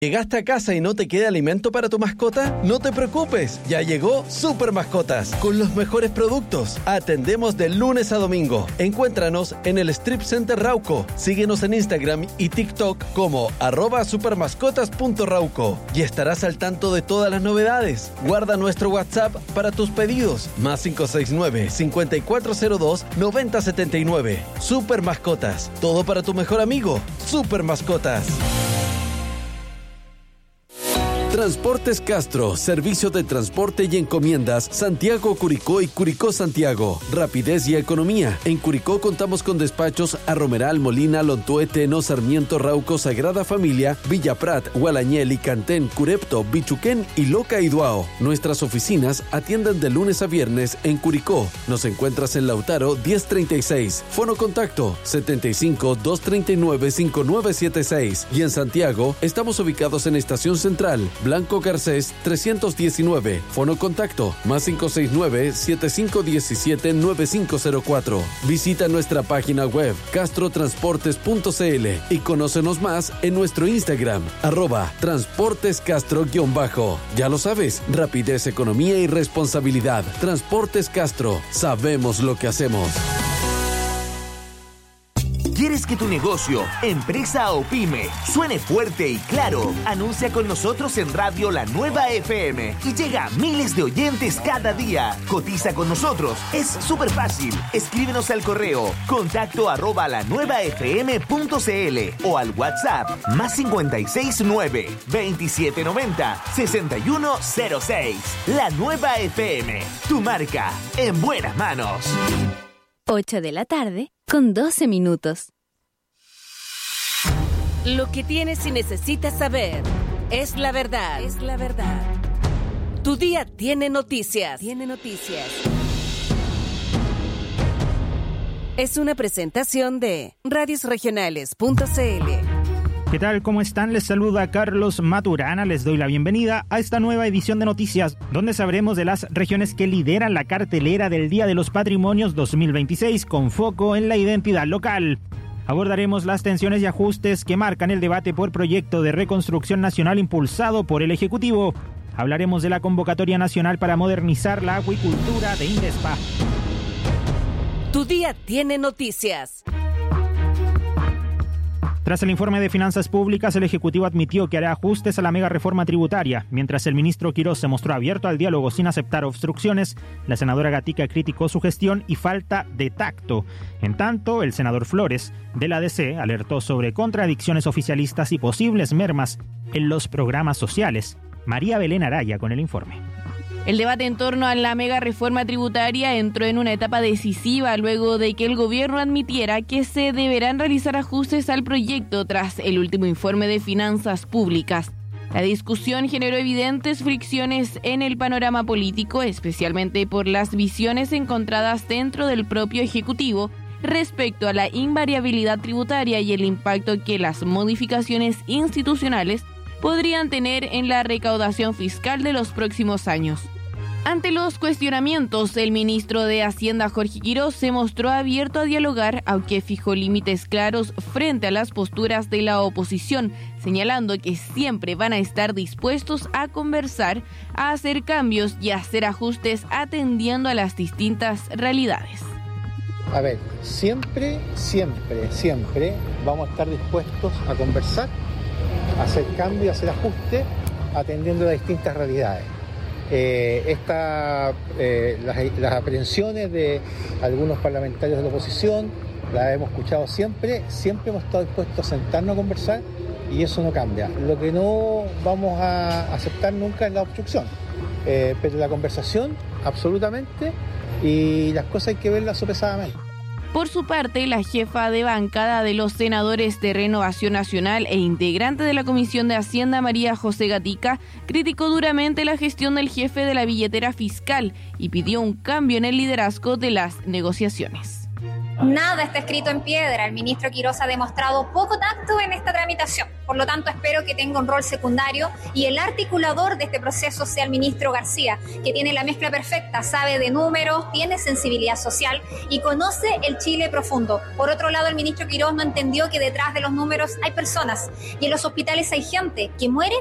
¿Llegaste a casa y no te queda alimento para tu mascota? No te preocupes, ya llegó Super Mascotas, con los mejores productos. Atendemos de lunes a domingo. Encuéntranos en el Strip Center Rauco. Síguenos en Instagram y TikTok como @supermascotas.rauco y estarás al tanto de todas las novedades. Guarda nuestro WhatsApp para tus pedidos, +569 5402 9079. Super Mascotas, todo para tu mejor amigo. Super Mascotas. Transportes Castro, servicio de transporte y encomiendas Santiago, Curicó y Curicó, Santiago. Rapidez y economía. En Curicó contamos con despachos a Romeral, Molina, Lontué, Teno, Sarmiento, Rauco, Sagrada Familia, Villa Prat, Gualañel, Icantén, Curepto, Bichuquén y Loca y Duao. Nuestras oficinas atienden de lunes a viernes en Curicó. Nos encuentras en Lautaro 1036. Fono contacto 75 239 5976. Y en Santiago estamos ubicados en Estación Central, Blanco Garcés 319. Fono contacto +569 7517 9504. Visita nuestra página web castrotransportes.cl y conócenos más en nuestro Instagram @transportescastro_. Ya lo sabes, rapidez, economía y responsabilidad. Transportes Castro, sabemos lo que hacemos. ¿Quieres que tu negocio, empresa o pyme suene fuerte y claro? Anuncia con nosotros en Radio La Nueva FM y llega a miles de oyentes cada día. Cotiza con nosotros. Es súper fácil. Escríbenos al correo contacto@lanuevafm.cl o al WhatsApp +569 2790 6106. La Nueva FM, tu marca en buenas manos. 8 de la tarde con 12 minutos. Lo que tienes y necesitas saber es la verdad. Es la verdad. Tu día tiene noticias. Tiene noticias. Es una presentación de radiosregionales.cl. ¿Qué tal? ¿Cómo están? Les saluda Carlos Maturana. Les doy la bienvenida a esta nueva edición de Noticias, donde sabremos de las regiones que lideran la cartelera del Día de los Patrimonios 2026, con foco en la identidad local. Abordaremos las tensiones y ajustes que marcan el debate por proyecto de reconstrucción nacional impulsado por el Ejecutivo. Hablaremos de la convocatoria nacional para modernizar la acuicultura de Indespa. Tu día tiene noticias. Tras el informe de Finanzas Públicas, el Ejecutivo admitió que hará ajustes a la mega reforma tributaria. Mientras el ministro Quirós se mostró abierto al diálogo sin aceptar obstrucciones, la senadora Gatica criticó su gestión y falta de tacto. En tanto, el senador Flores, de la DC, alertó sobre contradicciones oficialistas y posibles mermas en los programas sociales. María Belén Araya con el informe. El debate en torno a la mega reforma tributaria entró en una etapa decisiva luego de que el gobierno admitiera que se deberán realizar ajustes al proyecto tras el último informe de finanzas públicas. La discusión generó evidentes fricciones en el panorama político, especialmente por las visiones encontradas dentro del propio Ejecutivo respecto a la invariabilidad tributaria y el impacto que las modificaciones institucionales podrían tener en la recaudación fiscal de los próximos años. Ante los cuestionamientos, el ministro de Hacienda, Jorge Quirós, se mostró abierto a dialogar, aunque fijó límites claros frente a las posturas de la oposición, señalando que siempre van a estar dispuestos a conversar, a hacer cambios y a hacer ajustes atendiendo a las distintas realidades. A ver, siempre vamos a estar dispuestos a conversar, a hacer cambios, a hacer ajustes, atendiendo a las distintas realidades. Las aprehensiones de algunos parlamentarios de la oposición las hemos escuchado siempre hemos estado dispuestos a sentarnos a conversar y eso no cambia. Lo que no vamos a aceptar nunca es la obstrucción, pero la conversación absolutamente, y las cosas hay que verlas sopesadamente. Por su parte, la jefa de bancada de los senadores de Renovación Nacional e integrante de la Comisión de Hacienda, María José Gatica, criticó duramente la gestión del jefe de la billetera fiscal y pidió un cambio en el liderazgo de las negociaciones. Nada está escrito en piedra. El ministro Quirós ha demostrado poco tacto en esta tramitación. Por lo tanto, espero que tenga un rol secundario y el articulador de este proceso sea el ministro García, que tiene la mezcla perfecta, sabe de números, tiene sensibilidad social y conoce el Chile profundo. Por otro lado, el ministro Quirós no entendió que detrás de los números hay personas y en los hospitales hay gente que muere